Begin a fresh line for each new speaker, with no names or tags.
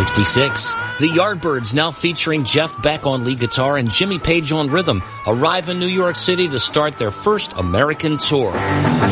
1966. The Yardbirds, now featuring Jeff Beck on lead guitar and Jimmy Page on rhythm, arrive in New York City to start their first American tour.